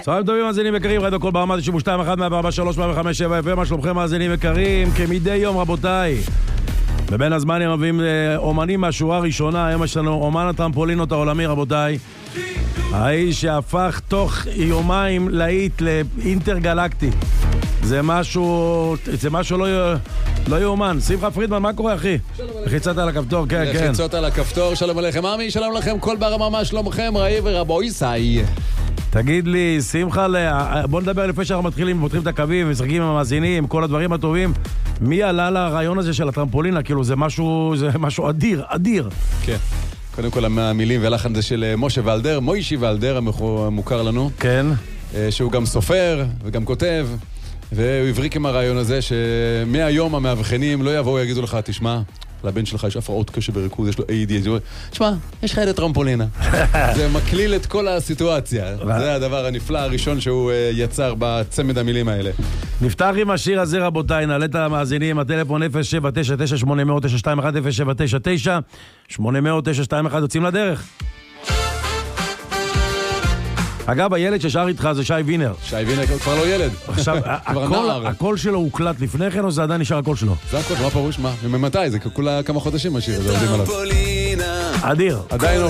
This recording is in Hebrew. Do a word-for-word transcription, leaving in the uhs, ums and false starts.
צהריים טובים מאזינים יקרים, רדיו כל ברמה תשעים ושתיים אחת מאה וארבע שלוש מאה וחמש שבע אף אם. מה שלומכם מאזינים יקרים? כמדי יום רבותיי, ובין הזמנים מביאים אומנים מהשורה הראשונה. היום יש לנו אומן הטרמפולינות העולמי רבותיי, האיש שהפך תוך יומיים להיט לאינטרגלקטי. זה משהו, זה משהו לא, לא יאומן. שמחה פרידמן, מה קורה אחי? לחיצת על הכפתור, כן, כן. לחיצות על הכפתור, שלום עליכם עמי, שלום לכם, כל ברמה, מה שלומכם, ראי ורבוי סי. תגיד לי, שמחה, בוא נדבר לפני שאנחנו מתחילים, פותחים את הקווים, משחקים עם המאזינים, כל הדברים הטובים. מי עלה לרעיון הזה של הטרמפולינה? כאילו זה משהו, זה משהו אדיר, אדיר. כן. קודם כל המילים והלחן זה של משה ולדר, מוישי ולדר, המוכר לנו. כן. שהוא גם סופר וגם כותב, והוא הבריק עם הרעיון הזה שמהיום המאבחנים לא יבואו ויגידו לך, תשמע, לבן שלך יש הפרעות קשב וריכוז, יש לו איי די, תשמע, יש לך את הטרמפולינה. זה מקליל את כל הסיטואציה. זה הדבר הנפלא הראשון שהוא יצר בצמד המילים האלה. נפתח עם השיר הזה רבותיי, נעלה את המאזינים, הטלפון אפס שבע תשע תשע שמונה אפס אפס תשע שתיים אחת אפס שבע תשע תשע שמונה אפס אפס תשע שתיים אחת, יוצאים לדרך. אגב, הילד ששר איתך זה שי וינר. שי וינר כבר לא ילד. עכשיו, הקול שלו הוקלט לפני כן, או זה עדיין נשאר הקול שלו? זה הקול, מה פירוש? מה? וממתי? זה כולה כמה חודשים השיר הזה, עובדים עליו. אדיר. עדיין